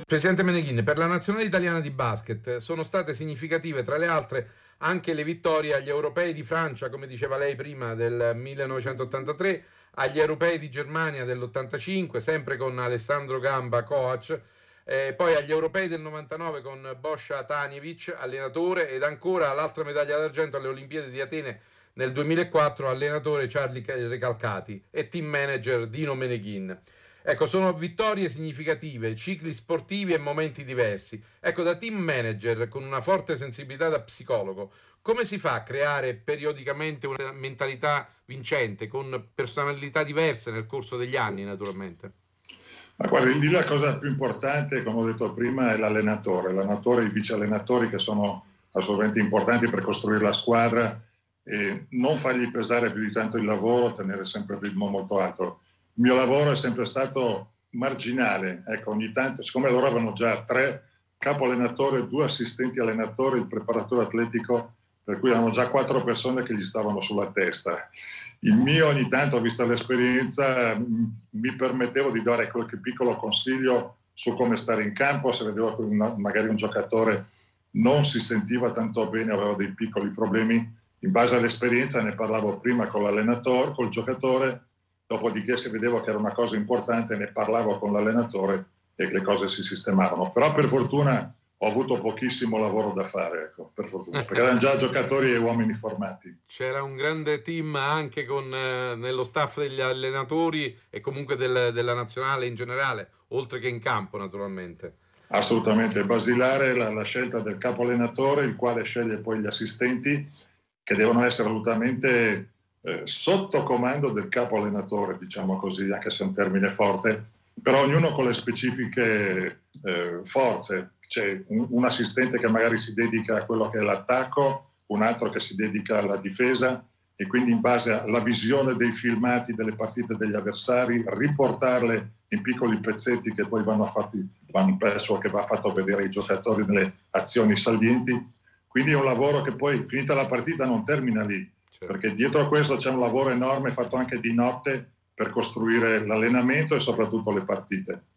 Presidente Meneghin, per la nazionale italiana di basket sono state significative, tra le altre, anche le vittorie agli europei di Francia, come diceva lei prima, del 1983, agli europei di Germania dell'85, sempre con Alessandro Gamba, coach, poi agli europei del 99 con Boscia Tanjevic, allenatore, ed ancora l'altra medaglia d'argento alle Olimpiadi di Atene nel 2004, allenatore Charlie Recalcati e team manager Dino Meneghin. Ecco, sono vittorie significative, cicli sportivi e momenti diversi. Ecco, da team manager con una forte sensibilità da psicologo, come si fa a creare periodicamente una mentalità vincente con personalità diverse nel corso degli anni, naturalmente? Ma guardi, lì la cosa più importante, come ho detto prima, è l'allenatore e i vice allenatori, che sono assolutamente importanti per costruire la squadra e non fargli pesare più di tanto il lavoro, tenere sempre il ritmo molto alto. Il mio lavoro è sempre stato marginale, ecco, ogni tanto, siccome loro avevano già 3 capo allenatore, 2 assistenti allenatori, il preparatore atletico, per cui erano già 4 persone che gli stavano sulla testa. Il mio, ogni tanto, vista l'esperienza, mi permettevo di dare qualche piccolo consiglio su come stare in campo, se vedevo che magari un giocatore non si sentiva tanto bene, aveva dei piccoli problemi. In base all'esperienza ne parlavo prima con l'allenatore, col giocatore, dopodiché se vedevo che era una cosa importante ne parlavo con l'allenatore e le cose si sistemavano. Però per fortuna ho avuto pochissimo lavoro da fare, ecco, per fortuna, perché erano già giocatori e uomini formati. C'era un grande team anche nello staff degli allenatori e comunque della nazionale in generale, oltre che in campo, naturalmente. Assolutamente, basilare la scelta del capo allenatore, il quale sceglie poi gli assistenti, che devono essere assolutamente sotto comando del capo allenatore, diciamo così, anche se è un termine forte, però ognuno con le specifiche forze. C'è un assistente che magari si dedica a quello che è l'attacco, un altro che si dedica alla difesa, e quindi in base alla visione dei filmati delle partite degli avversari, riportarle in piccoli pezzetti che poi vanno un pezzo che va fatto vedere ai giocatori nelle azioni salienti. Quindi è un lavoro che poi, finita la partita, non termina lì, Certo. perché dietro a questo c'è un lavoro enorme fatto anche di notte per costruire l'allenamento e soprattutto le partite.